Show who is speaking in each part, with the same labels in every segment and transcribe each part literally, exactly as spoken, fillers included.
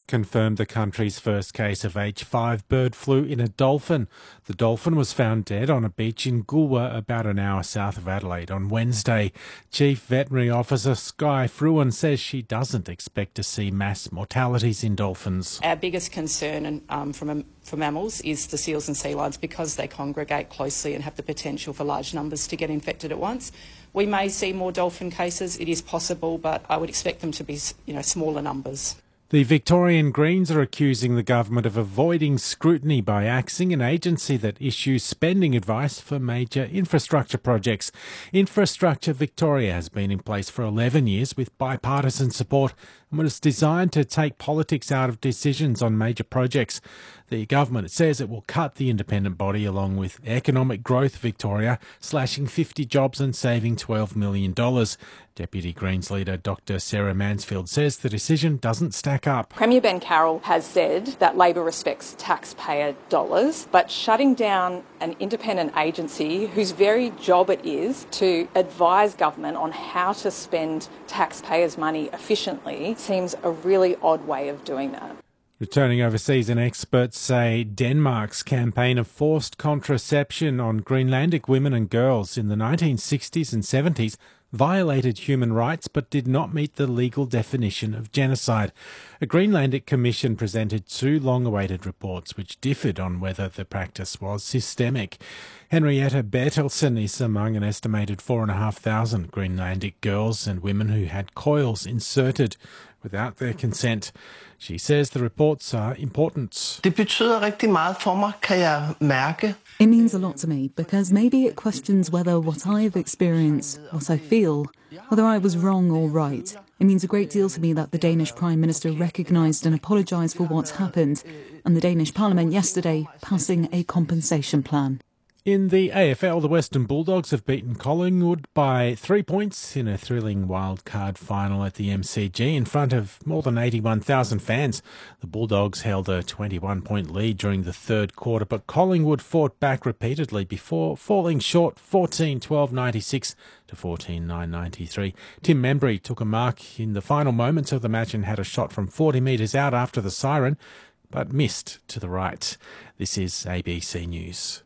Speaker 1: confirmed the country's first case of H five bird flu in a dolphin. The dolphin was found dead on a beach in Goolwa, about an hour south of Adelaide, on Wednesday. Chief Veterinary Officer Skye Fruin says she doesn't expect to see mass mortalities in dolphins.
Speaker 2: Our biggest concern um, from, for mammals is the seals and sea lions, because they congregate closely and have the potential for large numbers to get infected at once. We may see more dolphin cases, it is possible, but I would expect them to be, you know, smaller numbers.
Speaker 1: The Victorian Greens are accusing the government of avoiding scrutiny by axing an agency that issues spending advice for major infrastructure projects. Infrastructure Victoria has been in place for eleven years with bipartisan support and was designed to take politics out of decisions on major projects. The government says it will cut the independent body along with Economic Growth Victoria, slashing fifty jobs and saving twelve million dollars. Deputy Greens leader Doctor Sarah Mansfield says the decision doesn't stack up.
Speaker 3: Premier Ben Carroll has said that Labor respects taxpayer dollars, but shutting down an independent agency whose very job it is to advise government on how to spend taxpayers' money efficiently seems a really odd way of doing that.
Speaker 1: Returning overseas, and experts say Denmark's campaign of forced contraception on Greenlandic women and girls in the nineteen sixties and seventies violated human rights but did not meet the legal definition of genocide. A Greenlandic commission presented two long-awaited reports which differed on whether the practice was systemic. Henrietta Bertelsen is among an estimated four and a half thousand Greenlandic girls and women who had coils inserted without their consent. She says the reports are important.
Speaker 4: Det betyder rigtig meget for mig, kan jeg mærke.
Speaker 5: It means a lot to me because maybe it questions whether what I have experienced, what I feel, whether I was wrong or right. It means a great deal to me that the Danish Prime Minister recognised and apologised for what's happened, and the Danish Parliament yesterday passing a compensation plan.
Speaker 1: In the A F L, the Western Bulldogs have beaten Collingwood by three points in a thrilling wildcard final at the M C G in front of more than eighty-one thousand fans. The Bulldogs held a twenty-one point lead during the third quarter, but Collingwood fought back repeatedly before falling short fourteen twelve ninety-six to fourteen nine ninety-three. Tim Membry took a mark in the final moments of the match and had a shot from forty metres out after the siren, but missed to the right. This is A B C News.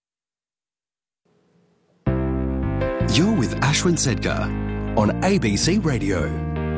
Speaker 6: You're with Ashwin Sedgar on A B C Radio.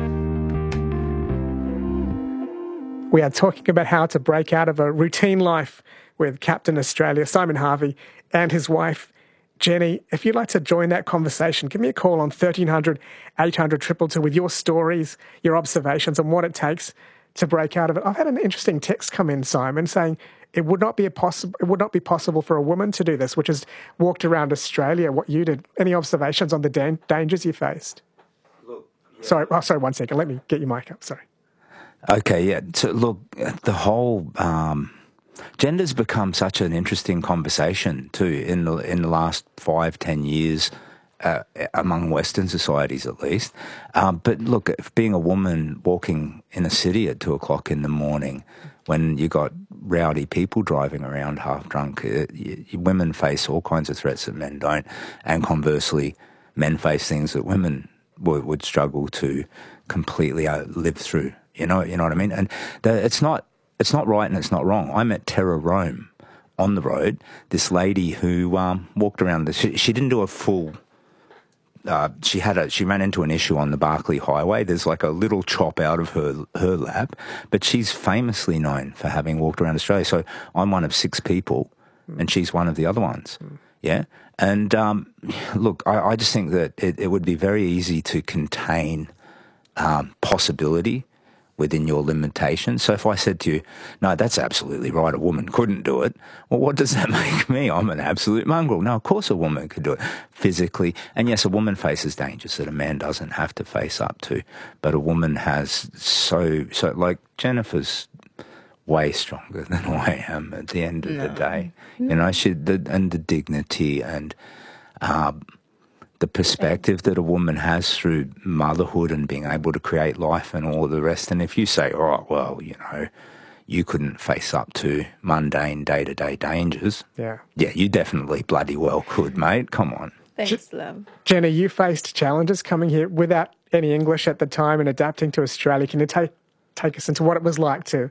Speaker 7: We are talking about how to break out of a routine life with Captain Australia, Simon Harvey, and his wife, Jenny. If you'd like to join that conversation, give me a call on thirteen hundred, eight hundred, two two two with your stories, your observations on what it takes to break out of it. I've had an interesting text come in, Simon, saying it would not be a possible. It would not be possible for a woman to do this, which has walked around Australia. What you did? Any observations on the dan- dangers you faced? Look, yeah. Sorry, oh, sorry. One second. Let me get your mic up. Sorry.
Speaker 8: Okay. Yeah. So look, the whole um, gender's become such an interesting conversation too in the in the last five, ten years. Uh, among Western societies, at least. Um, but look, if being a woman walking in a city at two o'clock in the morning, when you got rowdy people driving around half drunk, uh, you, women face all kinds of threats that men don't, and conversely, men face things that women w- would struggle to completely uh, live through. You know, you know what I mean. And the, it's not, it's not right and it's not wrong. I met Terra Rome on the road. This lady who um, walked around. The, she, she didn't do a full. Uh, she had a she ran into an issue on the Barkly Highway. There's like a little chop out of her her lap, but she's famously known for having walked around Australia. So I'm one of six people, mm. and she's one of the other ones. Mm. Yeah, and um, look, I, I just think that it, it would be very easy to contain um, possibility within your limitations. So if I said to you, no, that's absolutely right, a woman couldn't do it, well, what does that make me? I'm an absolute mongrel. No, of course a woman could do it physically. And yes, a woman faces dangers that a man doesn't have to face up to, but a woman has so, so like Jennifer's way stronger than I am at the end of no. the day. You know, she, the, and the dignity and, um, the perspective that a woman has through motherhood and being able to create life and all the rest. And if you say, oh, well, you know, you couldn't face up to mundane day-to-day dangers.
Speaker 7: Yeah.
Speaker 8: Yeah, you definitely bloody well could, mate. Come on.
Speaker 9: Thanks, Lem.
Speaker 7: Jenny, you faced challenges coming here without any English at the time and adapting to Australia. Can you take take us into what it was like to